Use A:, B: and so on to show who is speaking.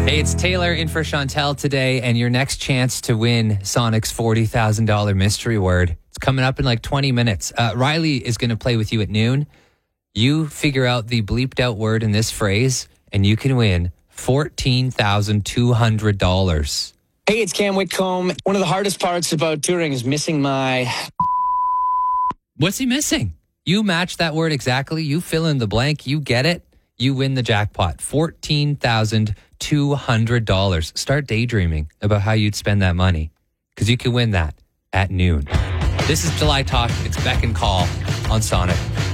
A: Hey, it's Taylor in for Chantel today, and your next chance to win Sonic's $40,000 mystery word. It's coming up in like 20 minutes. Riley is going to play with you at noon. You figure out the bleeped out word in this phrase, and you can win $14,200.
B: Hey, it's Cam Whitcomb. One of the hardest parts about touring is missing my...
A: What's he missing? You match that word exactly. You fill in the blank. You get it. You win the jackpot. $14,200. Start daydreaming about how you'd spend that money, because you can win that at noon. This is July Talk. It's Beck and Call on Sonic.